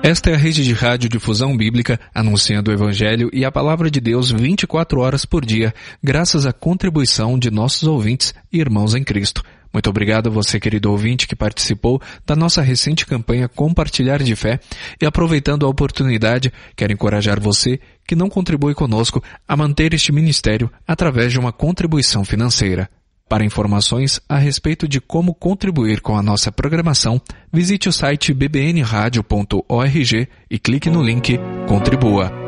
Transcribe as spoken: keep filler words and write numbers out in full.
Esta é a rede de rádio difusão bíblica, anunciando o Evangelho e a Palavra de Deus vinte e quatro horas por dia, graças à contribuição de nossos ouvintes e irmãos em Cristo. Muito obrigado a você, querido ouvinte, que participou da nossa recente campanha Compartilhar de Fé, e aproveitando a oportunidade, quero encorajar você que não contribui conosco a manter este ministério através de uma contribuição financeira. Para informações a respeito de como contribuir com a nossa programação, visite o site b b n radio ponto org e clique no link Contribua.